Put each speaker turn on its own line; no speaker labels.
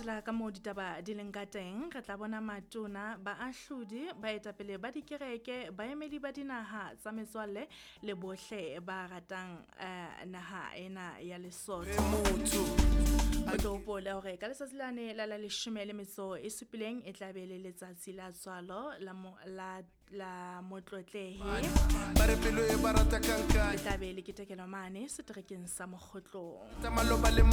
latela ka mo ditaba di leng ka teng re tla bona matona ba ahlodi ba etapele ba dikereke baemedi ba dinaha tsa metswalle le bohle ba ratang naha ena ya Lesotho o tlo hopola hore ka letsatsi lane la 17 e tla be le letsatsi la tswalo la motlotlehi
ba re pelo e barata kankane
e tla be le ketekelo mane seterekeng sa Mokgotlong.